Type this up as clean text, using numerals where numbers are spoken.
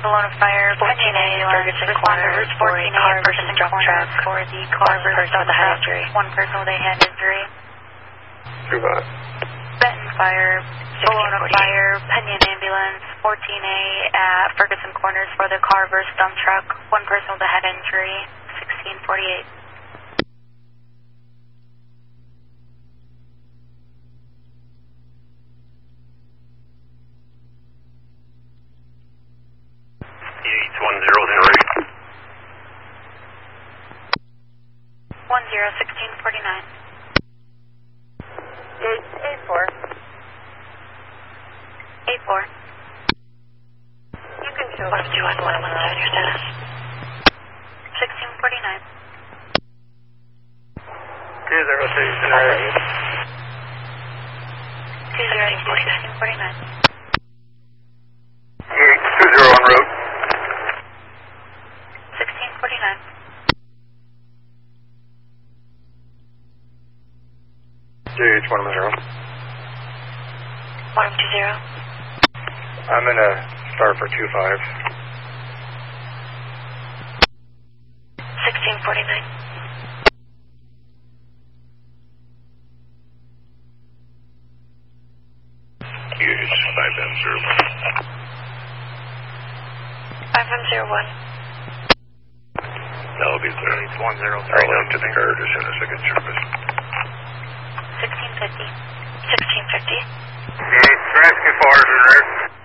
Balloon of Fire, 14A, Ferguson respond to Corners Route for 14A, car Ferguson versus dump Corners truck. for the car versus person with a head dump injury. truck. One person with a hand injury. Goodbye. Benton Fire, Balloon of 1648. Fire, Pinion Ambulance, 14A at Ferguson Corners for the car versus dump truck. One person with a head injury, 1648. EH 103. 1649. A4. 84. You can show 121, what's your status? 1649. 202. 1649. EH 20 en route. 1649. GH 110. 120. I'm in a start for 25. 1649. EH 5M01. 5101. That'll be clear. GH 103. I'll head to the guard as soon as I get service. 1650. 1650. EH rescue force in there.